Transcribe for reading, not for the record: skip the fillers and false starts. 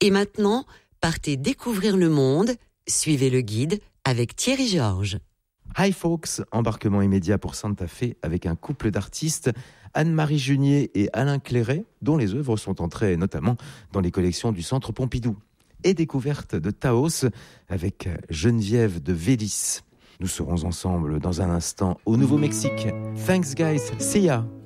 Et maintenant, partez découvrir le monde. Suivez le guide avec Thierry Georges. Hi folks, embarquement immédiat pour Santa Fe avec un couple d'artistes, Anne-Marie Junier et Alain Clairet, dont les œuvres sont entrées notamment dans les collections du Centre Pompidou. Et découverte de Taos avec Geneviève de Vélis. Nous serons ensemble dans un instant au Nouveau-Mexique. Thanks guys, see ya!